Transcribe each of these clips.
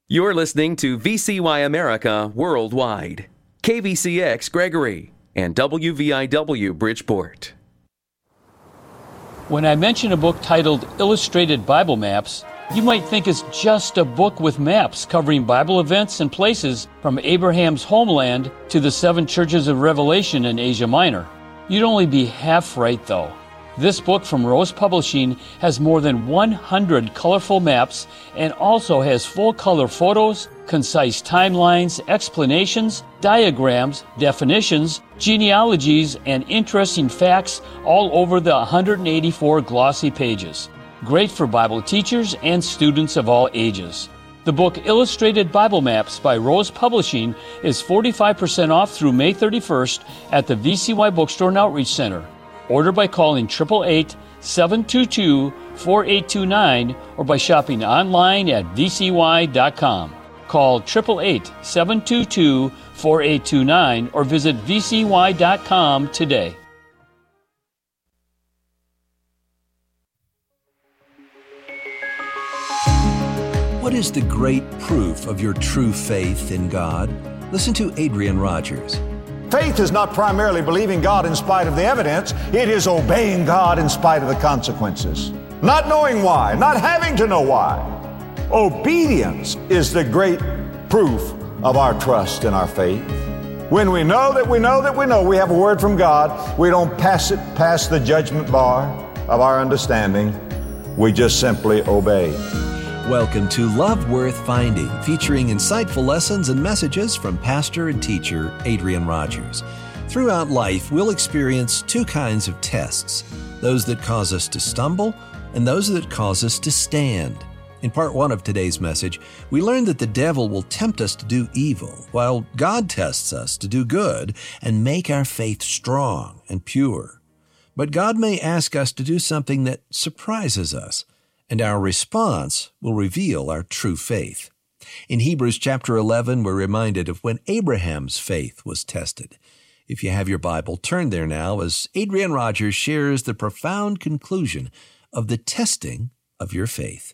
You're listening to VCY America Worldwide, KVCX Gregory, and WVIW Bridgeport. When I mention a book titled Illustrated Bible Maps, you might think it's just a book with maps covering Bible events and places from Abraham's homeland to the 7 churches of Revelation in Asia Minor. You'd only be half right, though. This book from Rose Publishing has more than 100 colorful maps and also has full-color photos, concise timelines, explanations, diagrams, definitions, genealogies, and interesting facts all over the 184 glossy pages. Great for Bible teachers and students of all ages. The book Illustrated Bible Maps by Rose Publishing is 45% off through May 31st at the VCY Bookstore and Outreach Center. Order by calling 888-722-4829 or by shopping online at vcy.com. Call 888-722-4829 or visit vcy.com today. What is the great proof of your true faith in God? Listen to Adrian Rogers. Faith is not primarily believing God in spite of the evidence. It is obeying God in spite of the consequences. Not knowing why, not having to know why. Obedience is the great proof of our trust and our faith. When we know that we know that we know we have a word from God, we don't pass it past the judgment bar of our understanding. We just simply obey. Welcome to Love Worth Finding, featuring insightful lessons and messages from pastor and teacher Adrian Rogers. Throughout life, we'll experience 2 kinds of tests, those that cause us to stumble and those that cause us to stand. In part 1 of today's message, we learned that the devil will tempt us to do evil, while God tests us to do good and make our faith strong and pure. But God may ask us to do something that surprises us, and our response will reveal our true faith. In Hebrews chapter 11, we're reminded of when Abraham's faith was tested. If you have your Bible, turn there now as Adrian Rogers shares the profound conclusion of the testing of your faith.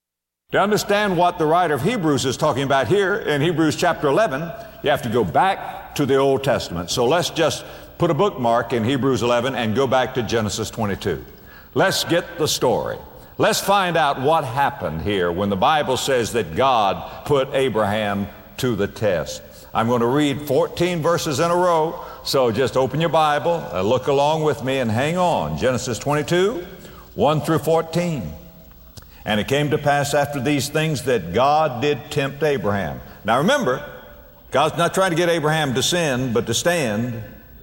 To understand what the writer of Hebrews is talking about here in Hebrews chapter 11, you have to go back to the Old Testament. So let's just put a bookmark in Hebrews 11 and go back to Genesis 22. Let's get the story. Let's find out what happened here when the Bible says that God put Abraham to the test. I'm going to read 14 verses in a row, so just open your Bible, look along with me, and hang on. Genesis 22, 1 through 14. And it came to pass after these things that God did tempt Abraham. Now remember, God's not trying to get Abraham to sin, but to stand.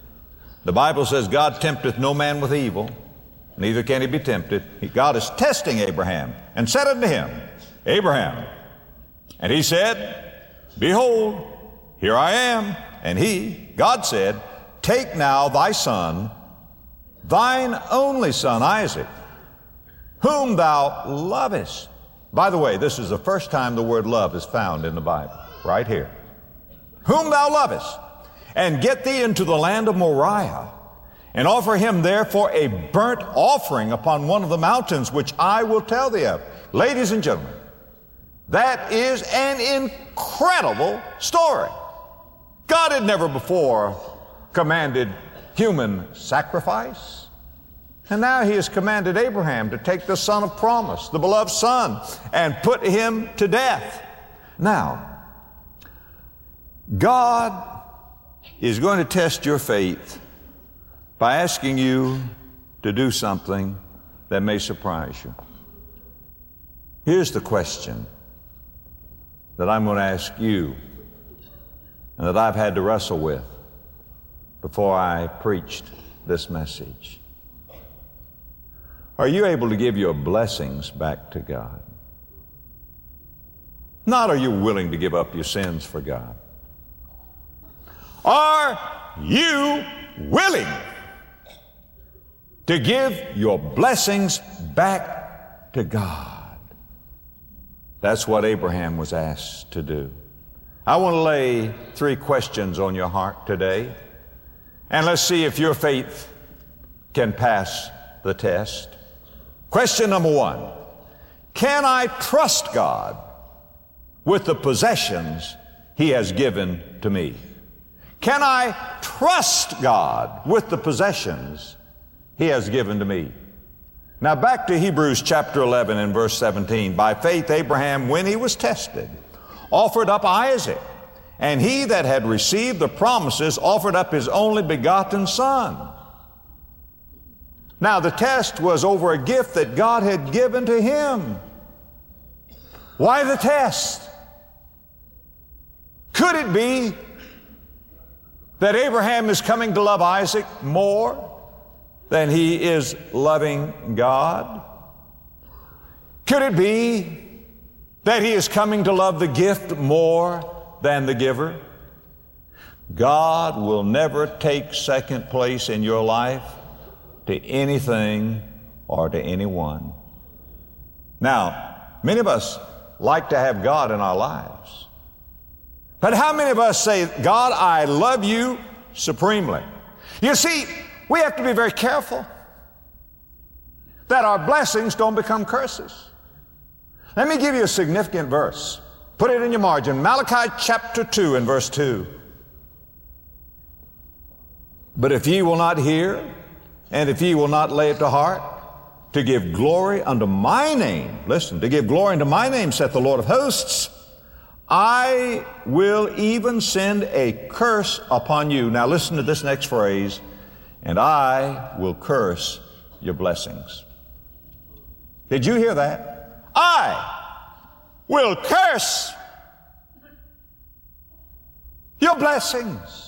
The Bible says God tempteth no man with evil, neither can he be tempted. God is testing Abraham and said unto him, Abraham. And he said, Behold, here I am. And God said, Take now thy son, thine only son Isaac, whom thou lovest. By the way, this is the first time the word love is found in the Bible, right here. Whom thou lovest, and get thee into the land of Moriah, and offer him therefore a burnt offering upon one of the mountains which I will tell thee of. Ladies and gentlemen, that is an incredible story. God had never before commanded human sacrifice. And now he has commanded Abraham to take the son of promise, the beloved son, and put him to death. Now, God is going to test your faith by asking you to do something that may surprise you. Here's the question that I'm going to ask you and that I've had to wrestle with before I preached this message. Are you able to give your blessings back to God? Not are you willing to give up your sins for God. Are you willing to give your blessings back to God? That's what Abraham was asked to do. I want to lay 3 questions on your heart today, and let's see if your faith can pass the test. Question number 1, can I trust God with the possessions He has given to me? Can I trust God with the possessions He has given to me? Now back to Hebrews chapter 11 and verse 17. By faith Abraham, when he was tested, offered up Isaac, and he that had received the promises offered up his only begotten son. Now the test was over a gift that God had given to him. Why the test? Could it be that Abraham is coming to love Isaac more than he is loving God? Could it be that he is coming to love the gift more than the giver? God will never take second place in your life to anything or to anyone. Now, many of us like to have God in our lives. But how many of us say, God, I love you supremely? You see, we have to be very careful that our blessings don't become curses. Let me give you a significant verse. Put it in your margin. Malachi chapter 2 and verse 2. But if ye will not hear, and if ye will not lay it to heart, to give glory unto my name, listen, to give glory unto my name, saith the Lord of hosts, I will even send a curse upon you. Now listen to this next phrase, and I will curse your blessings. Did you hear that? I will curse your blessings.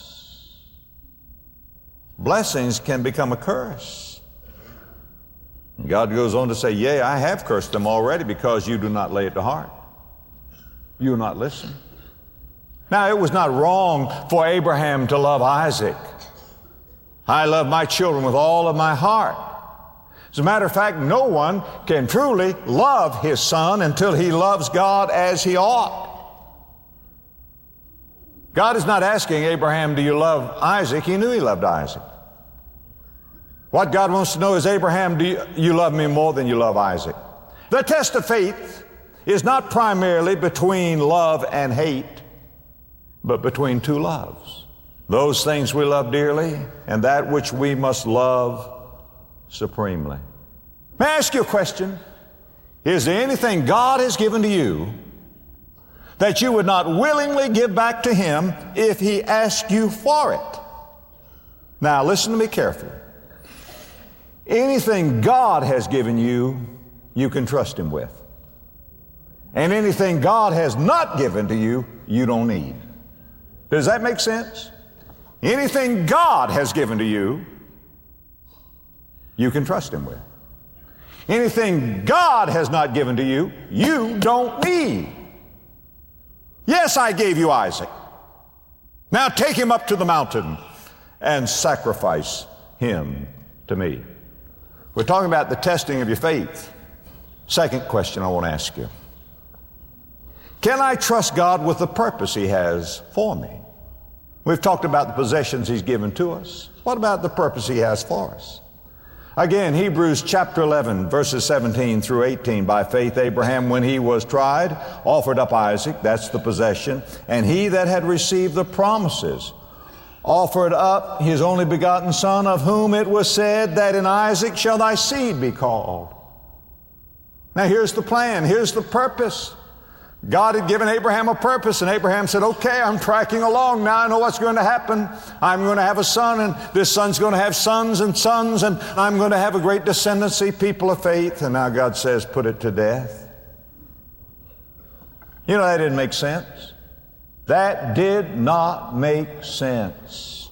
Blessings can become a curse. God goes on to say, yea, I have cursed them already because you do not lay it to heart. You will not listen. Now, it was not wrong for Abraham to love Isaac. I love my children with all of my heart. As a matter of fact, no one can truly love his son until he loves God as he ought. God is not asking Abraham, do you love Isaac? He knew he loved Isaac. What God wants to know is, Abraham, do you love me more than you love Isaac? The test of faith is not primarily between love and hate, but between two loves. Those things we love dearly and that which we must love supremely. May I ask you a question? Is there anything God has given to you that you would not willingly give back to Him if He asked you for it? Now listen to me carefully. Anything God has given you, you can trust Him with. And anything God has not given to you, you don't need. Does that make sense? Anything God has given to you, you can trust Him with. Anything God has not given to you, you don't need. Yes, I gave you Isaac. Now take him up to the mountain and sacrifice him to me. We're talking about the testing of your faith. Second question I want to ask you. Can I trust God with the purpose He has for me? We've talked about the possessions He's given to us. What about the purpose He has for us? Again, Hebrews chapter 11, verses 17 through 18. By faith Abraham, when he was tried, offered up Isaac, that's the possession, and he that had received the promises offered up his only begotten son, of whom it was said that in Isaac shall thy seed be called. Now here's the plan, here's the purpose. God had given Abraham a purpose, and Abraham said, okay, I'm tracking along. Now I know what's going to happen. I'm going to have a son, and this son's going to have sons, and I'm going to have a great descendancy, people of faith. And now God says, put it to death. You know, that didn't make sense. That did not make sense.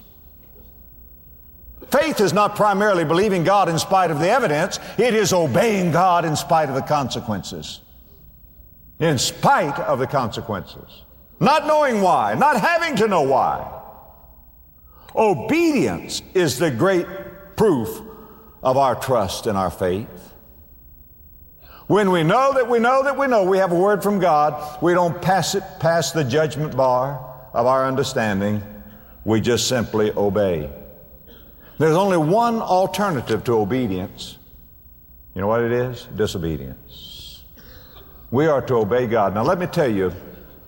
Faith is not primarily believing God in spite of the evidence. It is obeying God in spite of the consequences. In spite of the consequences. Not knowing why, not having to know why. Obedience is the great proof of our trust and our faith. When we know that we know that we know we have a word from God, we don't pass it past the judgment bar of our understanding. We just simply obey. There's only one alternative to obedience. You know what it is? Disobedience. We are to obey God. Now let me tell you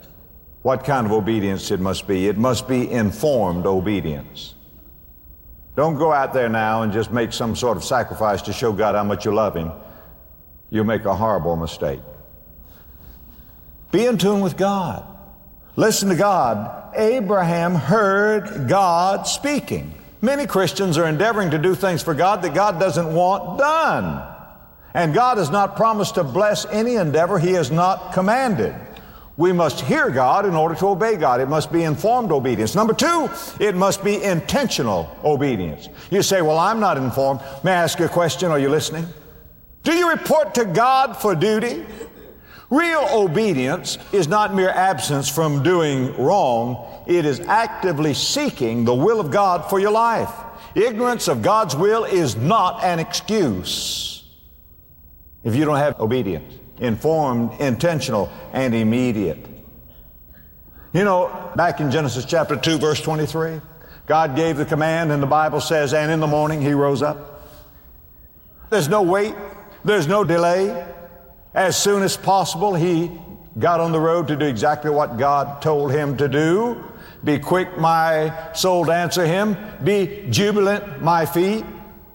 what kind of obedience it must be. It must be informed obedience. Don't go out there now and just make some sort of sacrifice to show God how much you love Him. You'll make a horrible mistake. Be in tune with God. Listen to God. Abraham heard God speaking. Many Christians are endeavoring to do things for God that God doesn't want done. And God has not promised to bless any endeavor He has not commanded. We must hear God in order to obey God. It must be informed obedience. Number two, it must be intentional obedience. You say, well, I'm not informed. May I ask you a question? Are you listening? Do you report to God for duty? Real obedience is not mere absence from doing wrong. It is actively seeking the will of God for your life. Ignorance of God's will is not an excuse if you don't have obedience. Informed, intentional, and immediate. You know, back in Genesis chapter 2, verse 23, God gave the command, and the Bible says, and in the morning He rose up. There's no wait. There's no delay. As soon as possible, he got on the road to do exactly what God told him to do. Be quick, my soul, to answer Him. Be jubilant, my feet.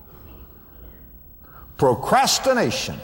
Procrastination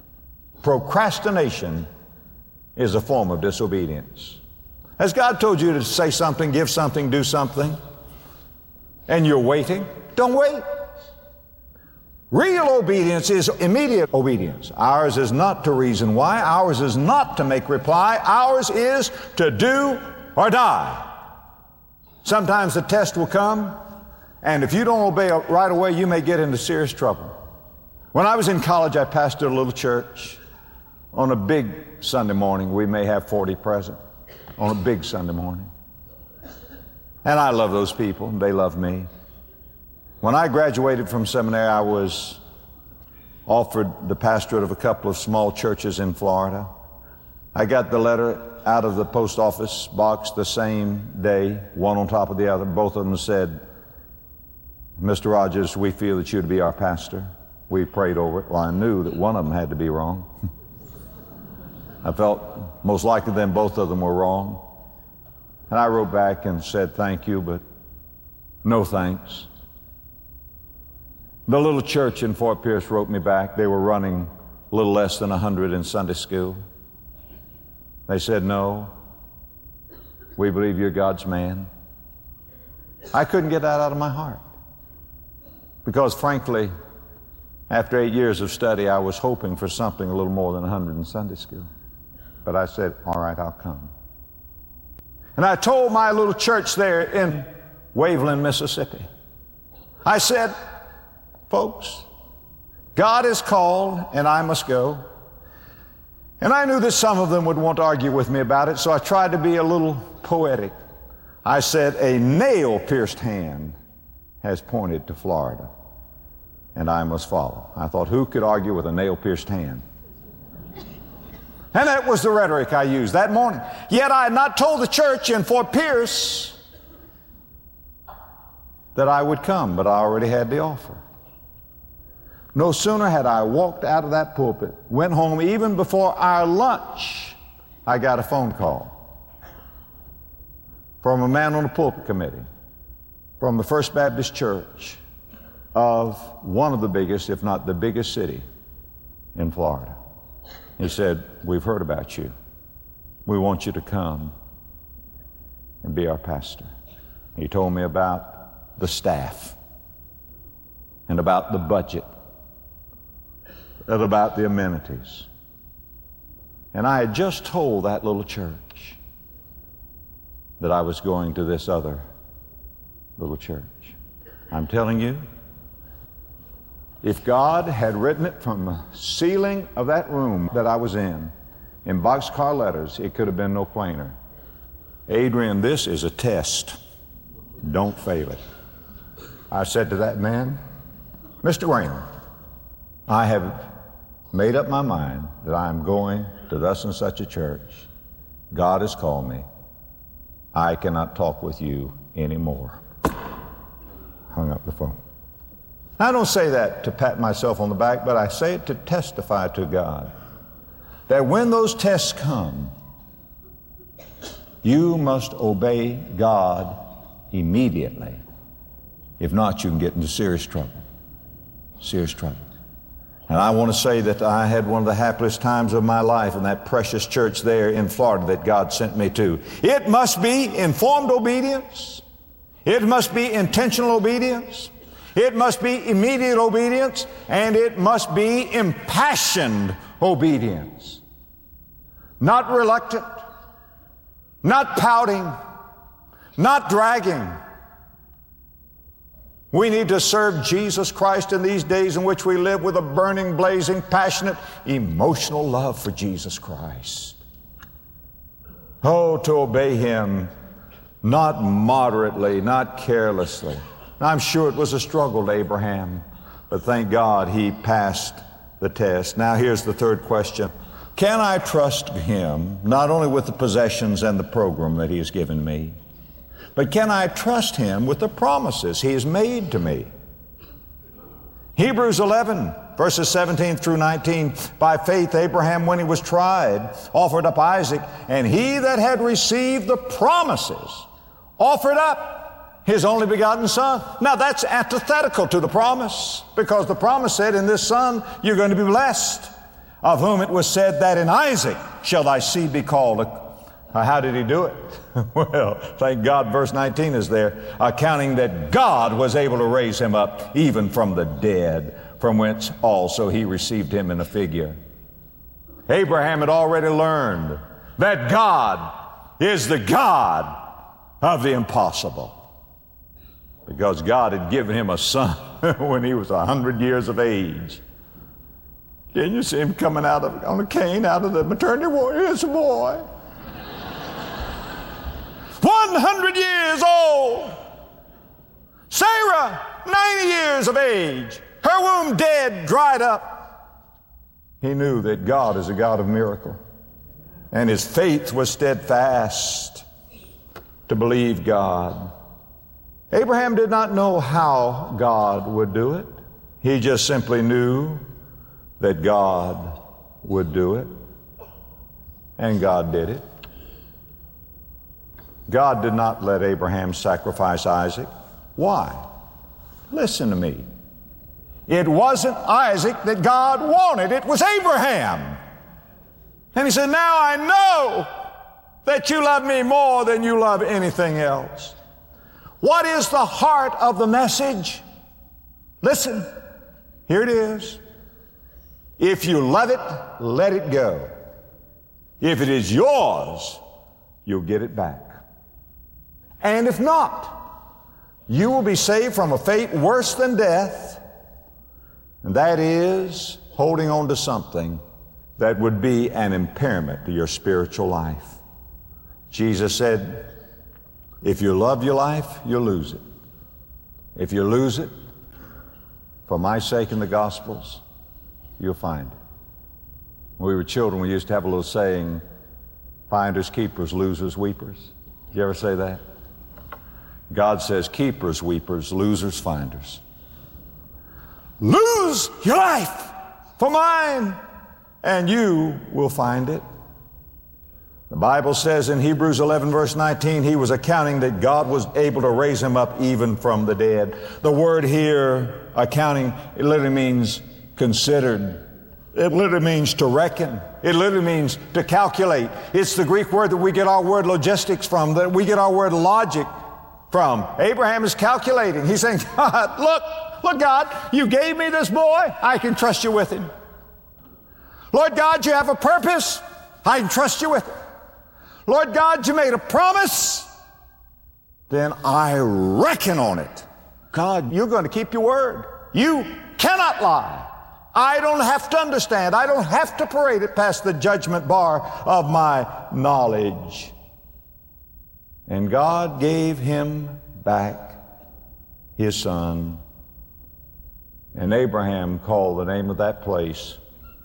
is a form of disobedience. Has God told you to say something, give something, do something, and you're waiting? Don't wait. Real obedience is immediate obedience. Ours is not to reason why. Ours is not to make reply. Ours is to do or die. Sometimes the test will come, and if you don't obey right away, you may get into serious trouble. When I was in college, I pastored a little church. On a big Sunday morning, we may have 40 present. On a big Sunday morning. And I love those people, and they love me. When I graduated from seminary, I was offered the pastorate of a couple of small churches in Florida. I got the letter out of the post office box the same day, one on top of the other. Both of them said, Mr. Rogers, we feel that you to be our pastor. We prayed over it. Well, I knew that one of them had to be wrong. I felt most likely then both of them were wrong. And I wrote back and said, thank you, but no thanks. The little church in Fort Pierce wrote me back. They were running a little less than 100 in Sunday school. They said, no, we believe you're God's man. I couldn't get that out of my heart. Because frankly, after 8 years of study, I was hoping for something a little more than 100 in Sunday school. But I said, all right, I'll come. And I told my little church there in Waveland, Mississippi, I said, folks, God is called and I must go. And I knew that some of them would want to argue with me about it, so I tried to be a little poetic. I said, a nail-pierced hand has pointed to Florida, and I must follow. I thought, who could argue with a nail-pierced hand? And that was the rhetoric I used that morning. Yet I had not told the church in Fort Pierce that I would come, but I already had the offer. No sooner had I walked out of that pulpit, went home, even before our lunch, I got a phone call from a man on the pulpit committee from the First Baptist Church of one of the biggest, if not the biggest city in Florida. He said, we've heard about you. We want you to come and be our pastor. He told me about the staff and about the budget and about the amenities. And I had just told that little church that I was going to this other little church. I'm telling you, if God had written it from the ceiling of that room that I was in boxcar letters, it could have been no plainer. Adrian, this is a test. Don't fail it. I said to that man, Mr. Raymond, I have made up my mind that I am going to thus and such a church. God has called me. I cannot talk with you anymore. Hung up the phone. I don't say that to pat myself on the back, but I say it to testify to God that when those tests come, You must obey God immediately. If not, you can get into serious trouble. Serious trouble. And I want to say that I had one of the happiest times of my life in that precious church there in Florida that God sent me to. It must be informed obedience. It must be intentional obedience. It must be immediate obedience. And it must be impassioned obedience. Not reluctant. Not pouting. Not dragging. We need to serve Jesus Christ in these days in which we live with a burning, blazing, passionate, emotional love for Jesus Christ. Oh, to obey Him, not moderately, not carelessly. I'm sure it was a struggle to Abraham, but thank God he passed the test. Now here's the third question. Can I trust Him, not only with the possessions and the program that He has given me, but can I trust Him with the promises He has made to me? Hebrews 11, verses 17 through 19. By faith, Abraham, when he was tried, offered up Isaac, and he that had received the promises offered up his only begotten son. Now that's antithetical to the promise, because the promise said, in this son you're going to be blessed, of whom it was said that in Isaac shall thy seed be called. How did he do it? Well, thank God verse 19 is there, accounting that God was able to raise him up even from the dead, from whence also he received him in a figure. Abraham had already learned that God is the God of the impossible, because God had given him a son when he was 100 years of age. Can you see him coming out on a cane out of the maternity ward? Here's a boy. 100 years old. Sarah, 90 years of age. Her womb dead, dried up. He knew that God is a God of miracle. And his faith was steadfast to believe God. Abraham did not know how God would do it. He just simply knew that God would do it. And God did it. God did not let Abraham sacrifice Isaac. Why? Listen to me. It wasn't Isaac that God wanted. It was Abraham. And he said, now I know that you love me more than you love anything else. What is the heart of the message? Listen, here it is. If you love it, let it go. If it is yours, you'll get it back. And if not, you will be saved from a fate worse than death, and that is holding on to something that would be an impairment to your spiritual life. Jesus said, if you love your life, you'll lose it. If you lose it, for my sake in the Gospels, you'll find it. When we were children, we used to have a little saying, finders, keepers, losers, weepers. Did you ever say that? God says, keepers, weepers, losers, finders. Lose your life for mine, and you will find it. The Bible says in Hebrews 11, verse 19, he was accounting that God was able to raise him up even from the dead. The word here, accounting, it literally means considered. It literally means to reckon. It literally means to calculate. It's the Greek word that we get our word logistics from, that we get our word logic from. Abraham is calculating. He's saying, God, look, God, you gave me this boy. I can trust you with him. Lord God, you have a purpose. I can trust you with it. Lord God, you made a promise. Then I reckon on it. God, you're going to keep your word. You cannot lie. I don't have to understand. I don't have to parade it past the judgment bar of my knowledge. And God gave him back his son. And Abraham called the name of that place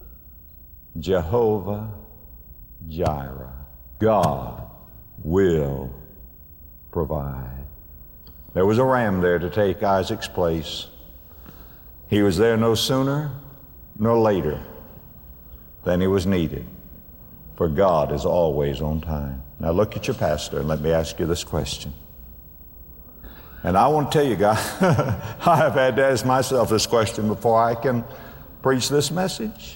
Jehovah Jireh. God will provide. There was a ram there to take Isaac's place. He was there no sooner nor later than he was needed for God is always on time. Now look at your pastor and let me ask you this question. And I want to tell you, guys, I have had to ask myself this question before I can preach this message.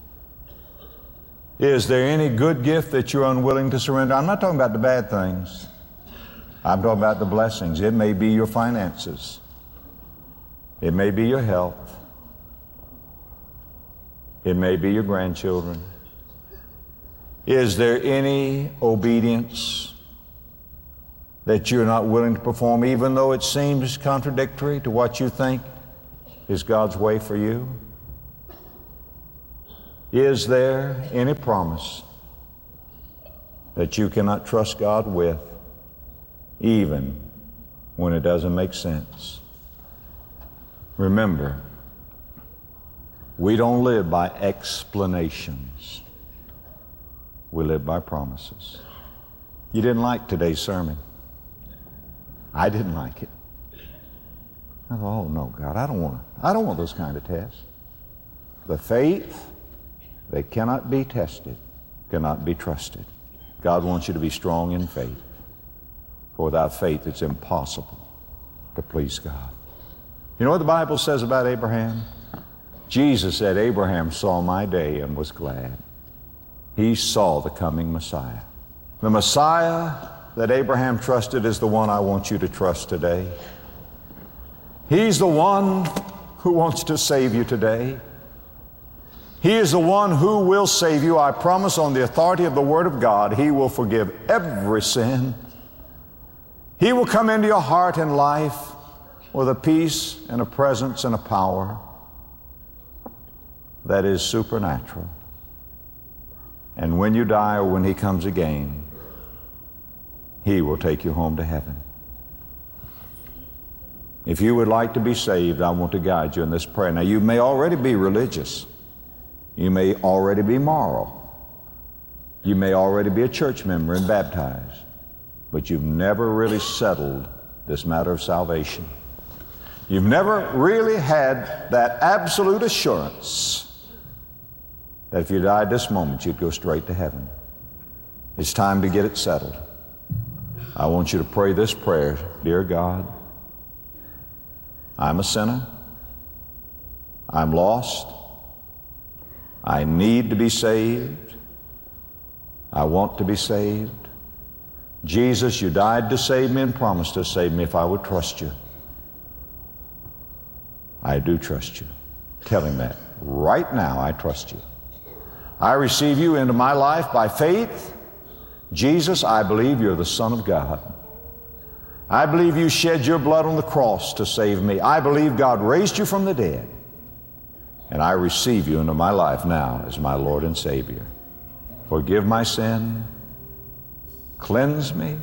Is there any good gift that you're unwilling to surrender? I'm not talking about the bad things. I'm talking about the blessings. It may be your finances. It may be your health. It may be your grandchildren. Is there any obedience that you're not willing to perform, even though it seems contradictory to what you think is God's way for you? Is there any promise that you cannot trust God with, even when it doesn't make sense? Remember, we don't live by explanations. We live by promises. You didn't like today's sermon. I didn't like it. I thought, oh no, God, I don't want those kind of tests. The faith that cannot be tested cannot be trusted. God wants you to be strong in faith. For without faith, it's impossible to please God. You know what the Bible says about Abraham? Jesus said, Abraham saw my day and was glad. He saw the coming Messiah. The Messiah that Abraham trusted is the one I want you to trust today. He's the one who wants to save you today. He is the one who will save you. I promise on the authority of the Word of God, He will forgive every sin. He will come into your heart and life with a peace and a presence and a power that is supernatural. And when you die or when He comes again, He will take you home to heaven. If you would like to be saved, I want to guide you in this prayer. Now, you may already be religious. You may already be moral. You may already be a church member and baptized. But you've never really settled this matter of salvation. You've never really had that absolute assurance that if you died this moment, you'd go straight to heaven. It's time to get it settled. I want you to pray this prayer. Dear God, I'm a sinner. I'm lost. I need to be saved. I want to be saved. Jesus, you died to save me and promised to save me if I would trust you. I do trust you. Tell Him that. Right now, I trust you. I receive you into my life by faith. Jesus, I believe you're the Son of God. I believe you shed your blood on the cross to save me. I believe God raised you from the dead. And I receive you into my life now as my Lord and Savior. Forgive my sin. Cleanse me.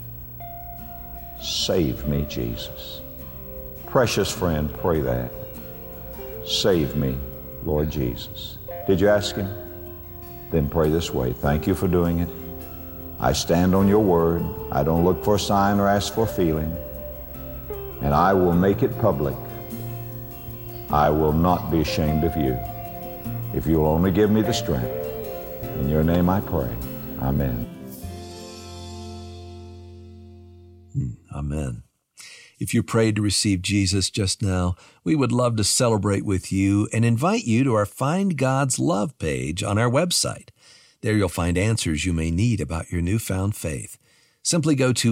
Save me, Jesus. Precious friend, pray that. Save me, Lord Jesus. Did you ask Him? Then pray this way. Thank you for doing it. I stand on your word. I don't look for a sign or ask for a feeling. And I will make it public. I will not be ashamed of you if you'll only give me the strength. In your name I pray. Amen. Amen. If you prayed to receive Jesus just now, we would love to celebrate with you and invite you to our Find God's Love page on our website. There you'll find answers you may need about your newfound faith. Simply go to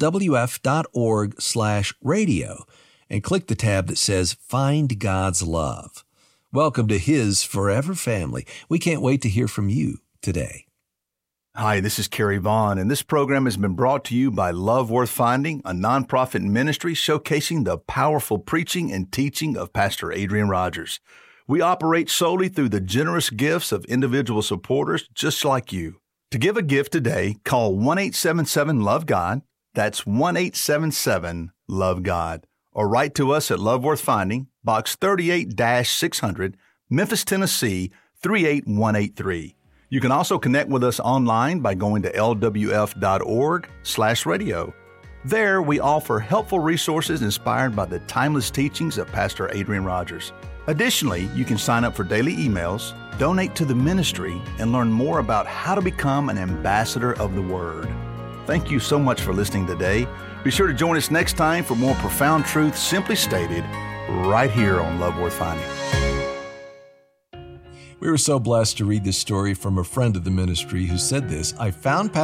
lwf.org/radio and click the tab that says Find God's Love. Welcome to His forever family. We can't wait to hear from you today. Hi, this is Kerry Vaughn, and this program has been brought to you by Love Worth Finding, a nonprofit ministry showcasing the powerful preaching and teaching of Pastor Adrian Rogers. We operate solely through the generous gifts of individual supporters just like you. To give a gift today, call 1-877-LOVE-GOD. That's 1-877-LOVE-GOD. Or write to us at Love Worth Finding, Box 38-600, Memphis, Tennessee, 38183. You can also connect with us online by going to lwf.org/radio. There, we offer helpful resources inspired by the timeless teachings of Pastor Adrian Rogers. Additionally, you can sign up for daily emails, donate to the ministry, and learn more about how to become an ambassador of the Word. Thank you so much for listening today. Be sure to join us next time for more profound truth simply stated right here on Love Worth Finding. We were so blessed to read this story from a friend of the ministry who said this: I found